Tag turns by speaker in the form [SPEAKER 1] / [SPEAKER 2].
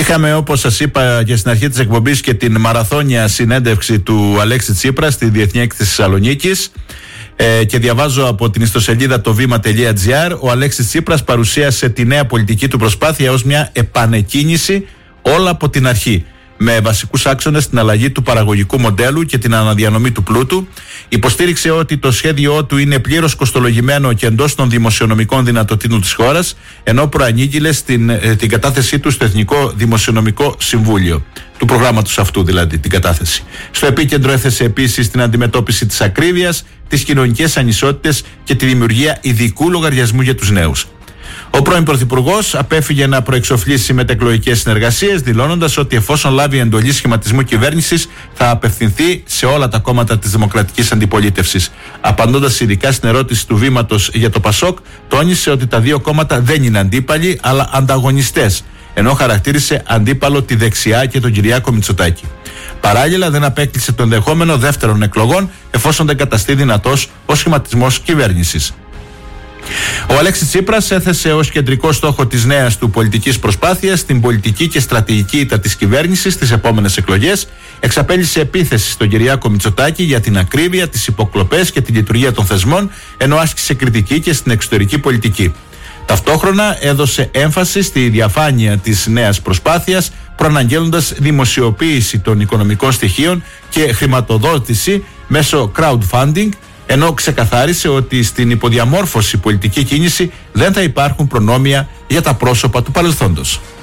[SPEAKER 1] Είχαμε, όπως σας είπα και στην αρχή της εκπομπής, και την μαραθώνια συνέντευξη του Αλέξη Τσίπρα στη Διεθνή Έκθεση Θεσσαλονίκης. Και διαβάζω από την ιστοσελίδα tovima.gr. Ο Αλέξης Τσίπρας παρουσίασε τη νέα πολιτική του προσπάθεια ως μια επανεκκίνηση όλα από την αρχή, με βασικούς άξονες την αλλαγή του παραγωγικού μοντέλου και την αναδιανομή του πλούτου. Υποστήριξε ότι το σχέδιό του είναι πλήρως κοστολογημένο και εντός των δημοσιονομικών δυνατοτήτων της χώρας, ενώ προανήγγειλε την κατάθεσή του στο Εθνικό Δημοσιονομικό Συμβούλιο, του προγράμματος αυτού δηλαδή την κατάθεση. Στο επίκεντρο έθεσε επίσης την αντιμετώπιση της ακρίβειας, τις κοινωνικές ανισότητες και τη δημιουργία ειδικού λογαριασμού για τους νέους. Ο πρώην Πρωθυπουργός απέφυγε να προεξοφλήσει μετεκλογικές συνεργασίες, δηλώνοντας ότι εφόσον λάβει εντολή σχηματισμού κυβέρνησης θα απευθυνθεί σε όλα τα κόμματα της δημοκρατικής αντιπολίτευσης. Απαντώντας ειδικά στην ερώτηση του Βήματος για το ΠΑΣΟΚ, τόνισε ότι τα δύο κόμματα δεν είναι αντίπαλοι αλλά ανταγωνιστές, ενώ χαρακτήρισε αντίπαλο τη δεξιά και τον Κυριάκο Μητσοτάκη. Παράλληλα, δεν απέκλεισε το ενδεχόμενο δεύτερων εκλογών, εφόσον δεν καταστεί δυνατός ο σχηματισμός κυβέρνησης. Ο Αλέξης Τσίπρας έθεσε ως κεντρικό στόχο της νέας του πολιτικής προσπάθειας την πολιτική και στρατηγική ήττα της κυβέρνησης στις επόμενες εκλογές. Εξαπέλυσε επίθεση στον Κυριάκο Μητσοτάκη για την ακρίβεια, τις υποκλοπές και τη λειτουργία των θεσμών, ενώ άσκησε κριτική και στην εξωτερική πολιτική. Ταυτόχρονα έδωσε έμφαση στη διαφάνεια της νέας προσπάθειας, προαναγγέλλοντας δημοσιοποίηση των οικονομικών στοιχείων και χρηματοδότηση μέσω crowdfunding, ενώ ξεκαθάρισε ότι στην υποδιαμόρφωση πολιτική κίνηση δεν θα υπάρχουν προνόμια για τα πρόσωπα του παρελθόντος.